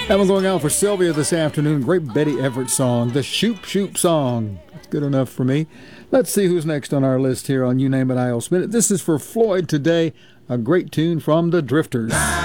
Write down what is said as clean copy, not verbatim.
That one going out for Sylvia this afternoon. Great Betty Everett song, the Shoop Shoop song. That's good enough for me. Let's see who's next on our list here on You Name It, I'll Spin It. This is for Floyd today, a great tune from the Drifters.